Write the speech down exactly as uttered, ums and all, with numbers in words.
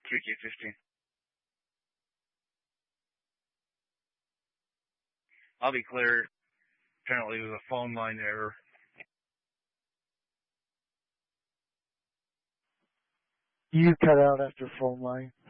three K fifteen. I'll be clear. Apparently, it was a phone line error. You cut out after phone line.